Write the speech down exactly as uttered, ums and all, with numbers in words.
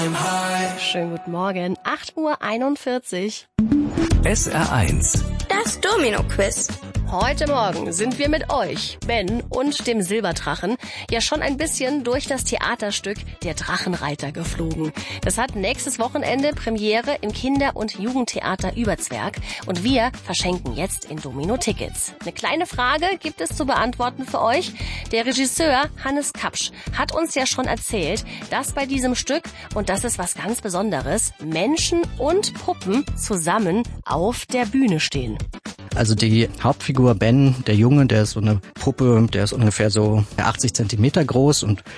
Schönen guten Morgen, acht Uhr einundvierzig. S R eins. Das Domino-Quiz. Heute Morgen sind wir mit euch, Ben und dem Silberdrachen, ja schon ein bisschen durch das Theaterstück Der Drachenreiter geflogen. Das hat nächstes Wochenende Premiere im Kinder- und Jugendtheater Überzwerg und wir verschenken jetzt in Domino Tickets. Eine kleine Frage gibt es zu beantworten für euch. Der Regisseur Hannes Kapsch hat uns ja schon erzählt, dass bei diesem Stück, und das ist was ganz Besonderes, Menschen und Puppen zusammen auf der Bühne stehen. Also die Hauptfigur Ben, der Junge, der ist so eine Puppe, der ist ungefähr so achtzig Zentimeter groß und